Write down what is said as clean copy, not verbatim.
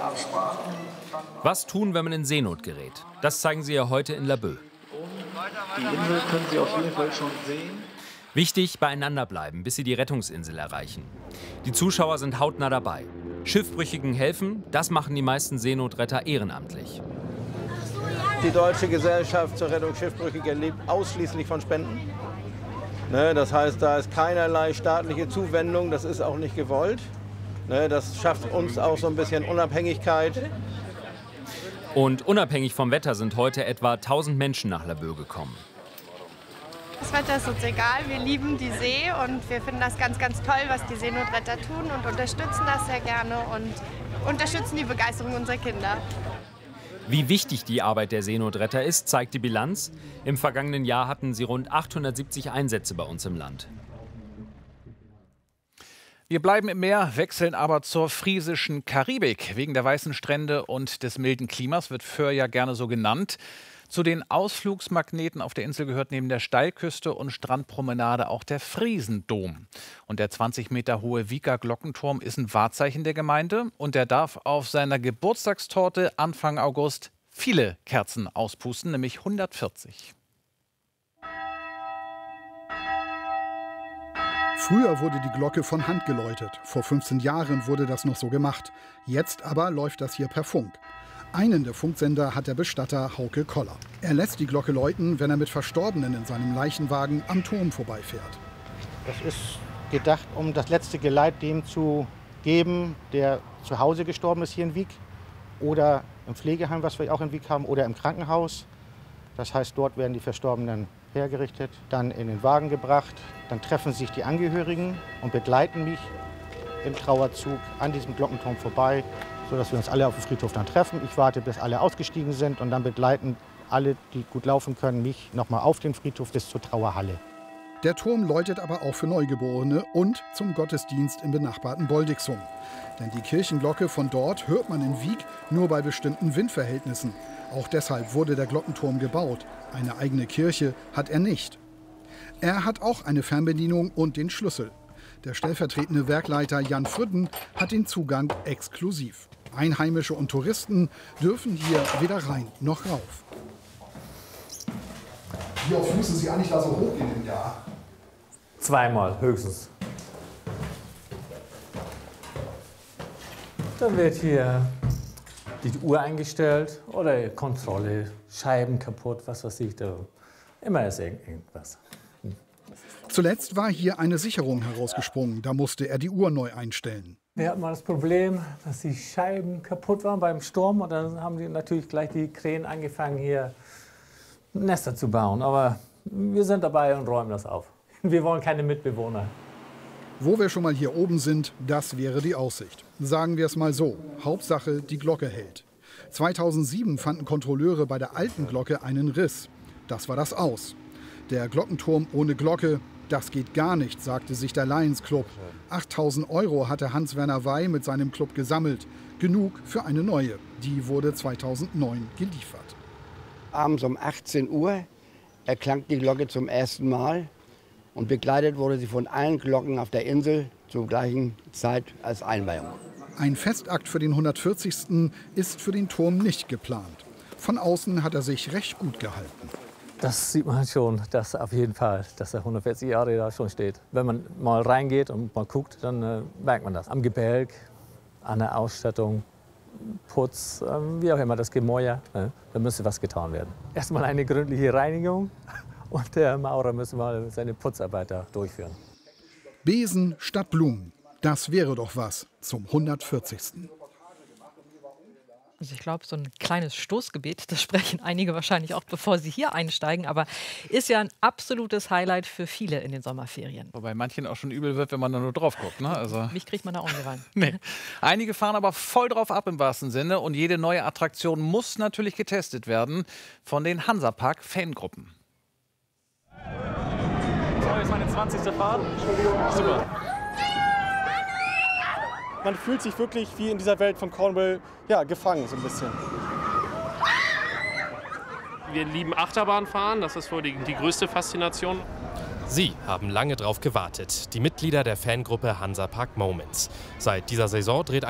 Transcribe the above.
Was tun, wenn man in Seenot gerät? Das zeigen sie ja heute in Laboe. Die Insel können Sie auf jeden Fall schon sehen. Wichtig, beieinander bleiben, bis sie die Rettungsinsel erreichen. Die Zuschauer sind hautnah dabei. Schiffbrüchigen helfen, das machen die meisten Seenotretter ehrenamtlich. Die Deutsche Gesellschaft zur Rettung Schiffbrüchiger lebt ausschließlich von Spenden. Das heißt, da ist keinerlei staatliche Zuwendung, das ist auch nicht gewollt. Das schafft uns auch so ein bisschen Unabhängigkeit. Und unabhängig vom Wetter sind heute etwa 1000 Menschen nach Laboe gekommen. Das Wetter ist uns egal, wir lieben die See und wir finden das ganz, ganz toll, was die Seenotretter tun und unterstützen das sehr gerne und unterstützen die Begeisterung unserer Kinder. Wie wichtig die Arbeit der Seenotretter ist, zeigt die Bilanz. Im vergangenen Jahr hatten sie rund 870 Einsätze bei uns im Land. Wir bleiben im Meer, wechseln aber zur friesischen Karibik. Wegen der weißen Strände und des milden Klimas wird Föhr ja gerne so genannt. Zu den Ausflugsmagneten auf der Insel gehört neben der Steilküste und Strandpromenade auch der Friesendom. Und der 20 Meter hohe Wieker Glockenturm ist ein Wahrzeichen der Gemeinde. Und der darf auf seiner Geburtstagstorte Anfang August viele Kerzen auspusten, nämlich 140. Früher wurde die Glocke von Hand geläutet. Vor 15 Jahren wurde das noch so gemacht. Jetzt aber läuft das hier per Funk. Einen der Funksender hat der Bestatter Hauke Koller. Er lässt die Glocke läuten, wenn er mit Verstorbenen in seinem Leichenwagen am Turm vorbeifährt. Das ist gedacht, um das letzte Geleit dem zu geben, der zu Hause gestorben ist hier in Wiek oder im Pflegeheim, was wir auch in Wiek haben, oder im Krankenhaus. Das heißt, dort werden die Verstorbenen hergerichtet, dann in den Wagen gebracht. Dann treffen sich die Angehörigen und begleiten mich im Trauerzug an diesem Glockenturm vorbei, sodass wir uns alle auf dem Friedhof dann treffen. Ich warte, bis alle ausgestiegen sind und dann begleiten alle, die gut laufen können, mich nochmal auf den Friedhof bis zur Trauerhalle. Der Turm läutet aber auch für Neugeborene und zum Gottesdienst im benachbarten Boldixum. Denn die Kirchenglocke von dort hört man in Wiek nur bei bestimmten Windverhältnissen. Auch deshalb wurde der Glockenturm gebaut. Eine eigene Kirche hat er nicht. Er hat auch eine Fernbedienung und den Schlüssel. Der stellvertretende Werkleiter Jan Früdden hat den Zugang exklusiv. Einheimische und Touristen dürfen hier weder rein noch rauf. Wie oft müssen Sie eigentlich da so hochgehen im Jahr? Zweimal höchstens. Dann wird hier die Uhr eingestellt oder Kontrolle, Scheiben kaputt, was weiß ich. Da. Immer ist irgendwas. Zuletzt war hier eine Sicherung herausgesprungen. Da musste er die Uhr neu einstellen. Wir hatten mal das Problem, dass die Scheiben kaputt waren beim Sturm. Und dann haben die natürlich gleich die Krähen angefangen, hier Nester zu bauen. Aber wir sind dabei und räumen das auf. Wir wollen keine Mitbewohner. Wo wir schon mal hier oben sind, das wäre die Aussicht. Sagen wir es mal so, Hauptsache die Glocke hält. 2007 fanden Kontrolleure bei der alten Glocke einen Riss. Das war das Aus. Der Glockenturm ohne Glocke, das geht gar nicht, sagte sich der Lions Club. 8.000 € hatte Hans-Werner Wey mit seinem Club gesammelt. Genug für eine neue. Die wurde 2009 geliefert. Abends um 18 Uhr erklang die Glocke zum ersten Mal. Und begleitet wurde sie von allen Glocken auf der Insel zur gleichen Zeit als Einweihung. Ein Festakt für den 140. ist für den Turm nicht geplant. Von außen hat er sich recht gut gehalten. Das sieht man schon, dass auf jeden Fall, dass er 140 Jahre da schon steht. Wenn man mal reingeht und mal guckt, dann merkt man das. Am Gebälk, an der Ausstattung, Putz, wie auch immer, das Gemäuer, da müsste was getan werden. Erstmal eine gründliche Reinigung. Und der Maurer müssen mal seine Putzarbeiter durchführen. Besen statt Blumen, das wäre doch was zum 140. Also ich glaube, so ein kleines Stoßgebet, das sprechen einige wahrscheinlich auch, bevor sie hier einsteigen. Aber ist ja ein absolutes Highlight für viele in den Sommerferien. Wobei manchen auch schon übel wird, wenn man da nur drauf guckt. Ne? Also mich kriegt man da auch nicht rein. Nee. Einige fahren aber voll drauf ab im wahrsten Sinne. Und jede neue Attraktion muss natürlich getestet werden von den Hansapark-Fangruppen. So, jetzt meine 20. Fahrt. Super. Man fühlt sich wirklich wie in dieser Welt von Cornwall gefangen, so ein bisschen. Wir lieben Achterbahnfahren, das ist wohl die größte Faszination. Sie haben lange drauf gewartet, die Mitglieder der Fangruppe Hansapark Moments. Seit dieser Saison dreht